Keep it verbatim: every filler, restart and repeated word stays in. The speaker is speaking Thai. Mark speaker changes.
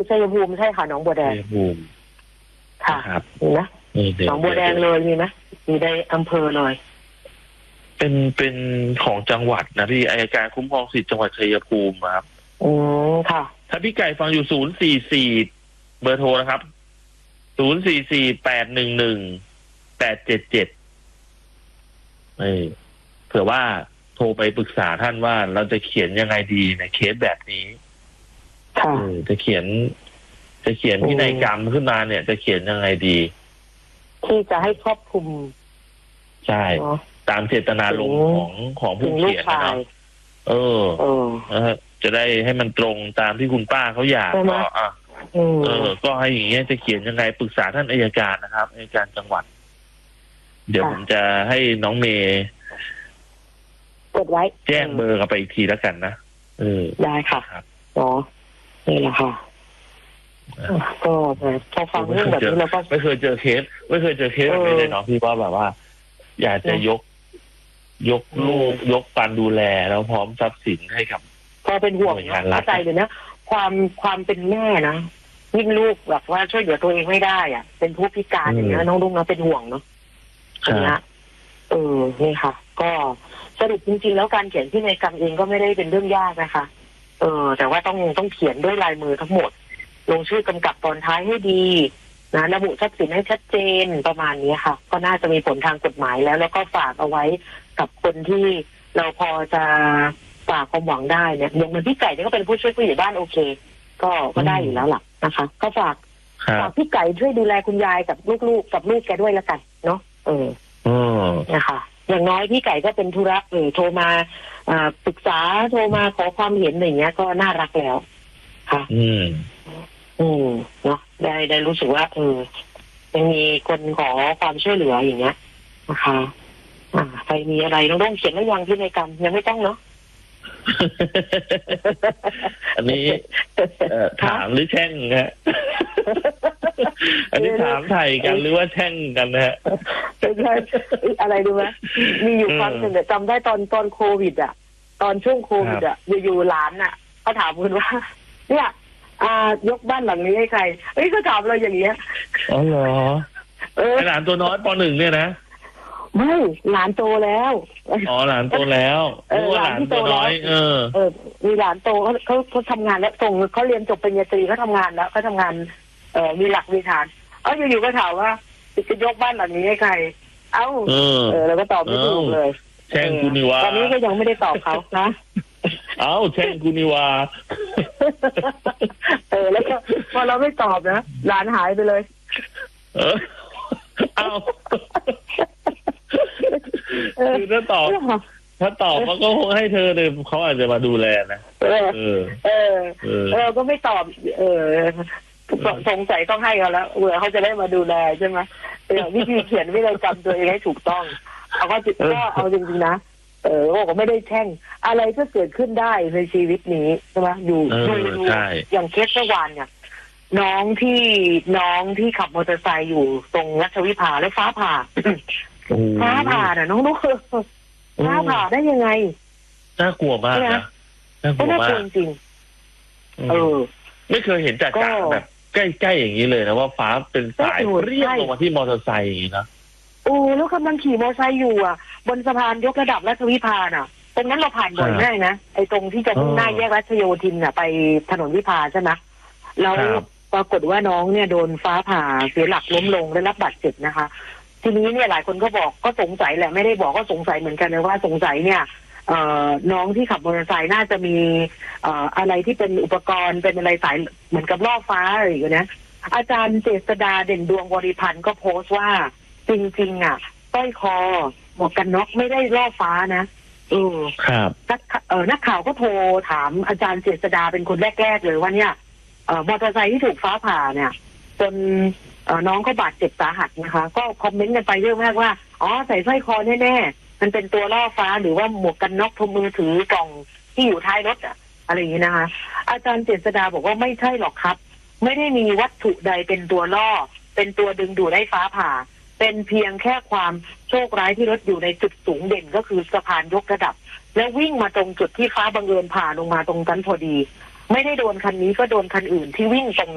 Speaker 1: ชัยภูมิใช่ค่ะหนองบัวแดง
Speaker 2: ชัยภูมิ
Speaker 1: ค่ะมีไหมหนองบัวแดงเลยมีไหมมีในอำเภอเลย
Speaker 2: เป็นเป็นของจังหวัดนะพี่อัยการคุ้มครองสิทธิ์จังหวัดชัยภูมิครับ
Speaker 1: อืมค่ะ
Speaker 2: ถ้าพี่ไก่ฟังอยู่ศูนย์สี่สี่เบอร์โทรนะครับศูนย์สี่สี่แปดหนึ่งหนึ่งแปดเจ็ดเจ็ดเออเผื่อว่าโทรไปปรึกษาท่านว่าเราจะเขียนยังไงดีในเคสแบบนี้
Speaker 1: ค่ะ
Speaker 2: จะเขียนจะเขียนพินัยกรรมขึ้นมาเนี่ยจะเขียนยังไงดี
Speaker 1: ที่จะให้ครอบคลุม
Speaker 2: ใช่ตามเจตนารมณ์ของของผู้เขียนนะเออเออจะได้ให้มันตรงตามที่คุณป้าเขาอยากก็อ่ะเออก็ให้อย่างเงี้ยจะเขียนยังไงปรึกษาท่านอัยการนะครับอัยการจังหวัดเดี๋ยวผมจะให้น้องเมย์
Speaker 1: กดไว้
Speaker 2: แจ้งเบอร์กันไปอีกทีแล้วกันนะเออ
Speaker 1: ได้ค่ะอ๋อนี่แหละค่ะก็พอฟังเรื่องแบบนี้เราก็
Speaker 2: ไม่เคยเจอเคสไม่เคยเจอเคสแบบนี้เลยเนาะพี่ว่าแบบว่าอยากจะยกยกลูกยกการดูแลแล้วพร้อมทรัพย์สินให้กับ
Speaker 1: ก็เป็นห่วงนะเข้าใจเลยนะความความเป็นแม่นะยิ่งลูกแบบว่าช่วยเหลือตัวเองไม่ได้อ่ะเป็นผู้พิการอย่างเงี้ยน้องลุงนะเป็นห่วงเนาะนะเออนี่ค่ะก็สรุปจริงๆแล้วการเขียนพินัยกรรมเองก็ไม่ได้เป็นเรื่องยากนะคะเออแต่ว่าต้องต้องเขียนด้วยลายมือทั้งหมดลงชื่อกำกับตอนท้ายให้ดีนะระบุทรัพย์สินให้ชัดเจนประมาณนี้ค่ะก็น่าจะมีผลทางกฎหมายแล้วแล้วก็ฝากเอาไว้กับคนที่เราพอจะฝากความหวังได้เนี่ยอย่างเหมือนพี่ไก่เนี่ยก็เป็นผู้ช่วยผู้ใหญ่บ้านโอเคก็ก็ได้อยู่แล้วล่ะนะคะก็ฝากฝากพี่ไก่ช่วยดูแลคุณยายกับลูกๆกับลูกแกด้วยละกันเนาะเออนะคะอย่างน้อยพี่ไก่ก็เป็นธุระเออโทรมาปรึกษาโทรมาขอความเห็นอย่างเงี้ยก็น่ารักแล้วค่ะ
Speaker 2: อืม
Speaker 1: อืมเนาะได้ได้รู้สึกว่าเออยังมีคนขอความช่วยเหลืออย่างเงี้ยนะคะอ่าใครมีอะไรต้องต้องเขียนไว้ยังพินัยกรรมยังไม่ต้องเนาะ
Speaker 2: อันนี้ถามหรือแช่งฮะ อันนี้ถามไทยกันหรือว่าแช่งกันนะฮะ
Speaker 1: ไม่ใช่อะไรดูไหมมีอยู่ครั้งหนึ่งจำได้ตอนตอนโควิดอ่ะตอนช่วงโควิดอ่ะอยู่ๆหลานอ่ะเขาถามคุณว่าเนี่ยอ่ายกบ้านหลังนี้ให้ใครเอ้ยก็ถามเราอย่างเงี้ย
Speaker 2: อ๋อเหรอเออหลานตัวน้อยปหนึ่งเนี่ยนะ
Speaker 1: ไม่หลานโตแล้ว
Speaker 2: อ๋อหลานโตแล้วเออหลานตัวน้อยเออ
Speaker 1: เออมีหลานโตเขาเขาเขาทำงานแล้วส่งเขาเรียนจบปริญญาตรีเขาทำงานแล้วเขาทำงานเออมีหลักมีฐานเอ้าอยู่ๆก็ถามว่าจะยกบ้านหลังนี้ให้ใครเอ้าเออแล้วก็ตอบไม่ถูกเลย
Speaker 2: แช่งกูนิวา
Speaker 1: ตอนนี้ก็ยังไม่ได้ตอบเขานะ
Speaker 2: เอ้าแช่งกูนิวา
Speaker 1: เออแล้วก็พอเราไม่ตอบนะหลานหายไปเลย
Speaker 2: เออเอ้าคือถ้าตอบถ้าตอบมันก็คงให้เธอเลยเขาอาจจะมาดูแลนะ
Speaker 1: เออเออเออก็ไม่ตอบเออสงสัยต้องให้เขาแล้วเผื่อเขาจะได้มาดูแลใช่ไหมวิธีเขียนวิธีจำตัวเองให้ถูกต้องเขาก็จิตก็เอาจริงๆนะเออบอกไม่ได้แช่งอะไรก็เกิดขึ้นได้ในชีวิตนี้ใช่ไหมอยู่ดูอย่างเคสเมื่อวานเนี่ยน้องที่น้องที่ขับมอเตอร์ไซค์อยู่ตรงรัชวิภาแล้วฟ้าผ่าฟ้าผ่าน่ะน้องลูกฟ้าผ่าได้ยังไง
Speaker 2: น่ากลัวมากนะ
Speaker 1: น่ากลัวมากจริงเออ
Speaker 2: ไม่เคยเห็นจากการแบบใกล้ๆอย่างนี้เลยนะว่าฟ้าเป็นสายเรียบลงมาที่มอเตอร์ไซค์อย่างนี้นะ
Speaker 1: โอ้แล้วกำลังขี่มอเตอร์ไซค์อยู่อ่ะบนสะพานยกระดับรัชวิภาน่ะตรงนั้นเราผ่านบ่อยมากนะไอ้ตรงที่จะมุ่งหน้าแยกรัชโยธินน่ะไปถนนวิภาใช่ไหมแล้วปรากฏว่าน้องเนี่ยโดนฟ้าผ่าเสียหลักล้มลงได้รับบาดเจ็บนะคะทีนี้เนี่ยหลายคนก็บอกก็สงสัยแหละไม่ได้บอกก็สงสัยเหมือนกันเลยว่าสงสัยเนี่ยเอ่อน้องที่ขับมอเตอร์ไซค์น่าจะมีเอ่ออะไรที่เป็นอุปกรณ์เป็นอะไรสายเหมือนกับล่อฟ้าอะไรอย่างเงี้ยนะอาจารย์เจษฎาเด่นดวงบริพันธ์ก็โพสต์ว่าจริงๆอ่ะสร้อยคอหมวกกันน็อกไม่ได้ล่อฟ้านะเออ
Speaker 2: ครับ
Speaker 1: เออนักข่าวก็โทรถามอาจารย์เจษฎาเป็นคนแรกๆเลยว่าเนี่ยเอ่อมอเตอร์ไซค์ที่ถูกฟ้าผ่าเนี่ยจนน้องเขาบาดเจ็บสาหัสนะคะก็คอมเมนต์กันไปเยอะมากว่าอ๋อใส่สร้อยคอแน่ๆมันเป็นตัวล่อฟ้าหรือว่าหมวกกันน็อกทมือถือกล่องที่อยู่ท้ายรถอะอะไรอย่างนี้นะคะอาจารย์เจษฎาบอกว่าไม่ใช่หรอกครับไม่ได้มีวัตถุใดเป็นตัวล่อเป็นตัวดึงดูดให้ฟ้าผ่าเป็นเพียงแค่ความโชคร้ายที่รถอยู่ในจุดสูงเด่นก็คือสะพานยกระดับแล้ววิ่งมาตรงจุดที่ฟ้าบังเอิญผ่าลงมาตรงนั้นพอดีไม่ได้โดนคันนี้ก็โดนคันอื่นที่วิ่งตรง